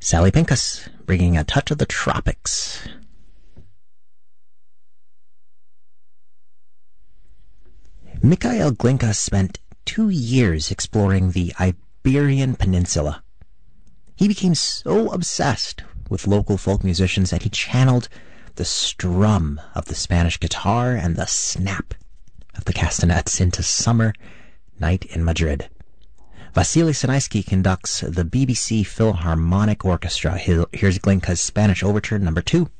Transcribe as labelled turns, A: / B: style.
A: Sally Pincus, bringing a touch of the tropics. Mikhail Glinka spent 2 years exploring the Iberian Peninsula. He became so obsessed with local folk musicians that he channeled the strum of the Spanish guitar and the snap of the castanets into Summer Night in Madrid. Vasily Sinaisky conducts the BBC Philharmonic Orchestra. Here's Glinka's Spanish Overture No. 2.